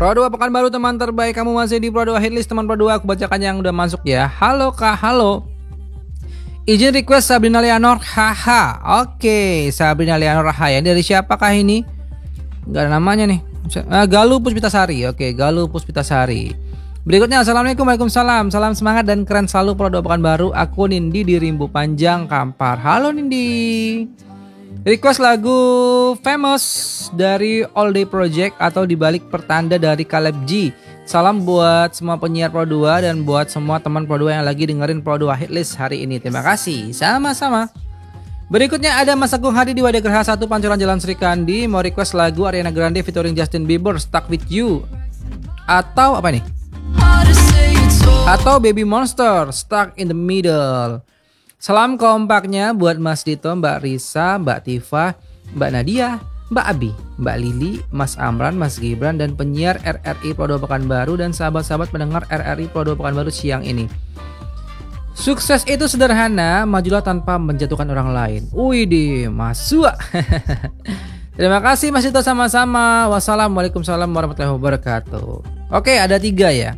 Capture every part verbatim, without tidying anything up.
Pro dua pekan baru teman terbaik, kamu masih di Pro dua Hitlist teman Pro dua. Aku bacakan yang udah masuk ya. Halo Kak, halo. Izin request Sabrina Leonor, haha. Oke, Sabrina Leonor, haha. Yang dari siapakah ini? Gak ada namanya nih. Ah, Galuh Puspitasari. Oke, Galuh Puspitasari. Berikutnya, Assalamualaikum, Waalaikumsalam. Salam semangat dan keren selalu Pro dua pekan baru. Aku Nindi di Rimbu Panjang, Kampar. Halo Nindi. Request lagu Famous dari All Day Project atau Dibalik Pertanda dari Caleb G. Salam buat semua penyiar Pro dua dan buat semua teman Pro dua yang lagi dengerin Pro dua Hitlist hari ini. Terima kasih. Sama-sama. Berikutnya ada Mas Agung Hadi di Wadah Gerha satu Pancoran Jalan Sri Kandi. Mau request lagu Ariana Grande featuring Justin Bieber, Stuck With You. Atau apa nih? Atau Baby Monster, Stuck in the Middle. Salam kompaknya buat Mas Dito, Mbak Risa, Mbak Tifa, Mbak Nadia, Mbak Abi, Mbak Lili, Mas Amran, Mas Gibran, dan penyiar R R I Pro dua Pekanbaru dan sahabat-sahabat pendengar R R I Pro dua Pekanbaru siang ini. Sukses itu sederhana, majulah tanpa menjatuhkan orang lain. Widih, masuk. Terima kasih Mas Dito, sama-sama. Wassalamualaikum warahmatullahi wabarakatuh. Oke, ada tiga ya.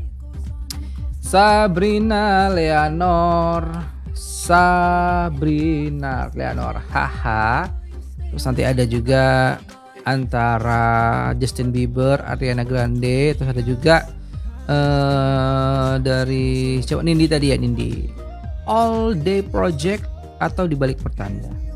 Sabrina Leonor, Sabrina Leonor, haha. Terus nanti ada juga antara Justin Bieber, Ariana Grande. Terus ada juga uh, dari coba Nindi tadi ya, Nindi. All Day Project atau Dibalik Pertanda.